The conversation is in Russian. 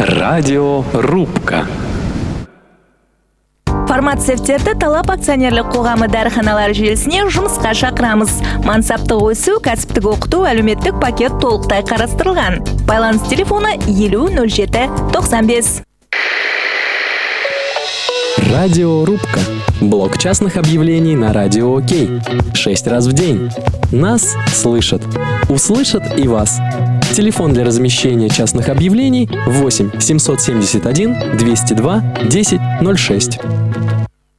Радиорубка. Фармацевттерди Талап акционерлик коому дарыханалар желисине жумушка чакырамыз. Мансаптык өсүү, касыптык окутуу, әлеуметтик пакет толуктай карастырылган. Байланыш телефону 50 07 95. Радиорубка. Блок частных объявлений на Радио Окей. 6 раз в день. Нас слышат. Услышат и вас. Телефон для размещения частных объявлений 8 771 202 10 06.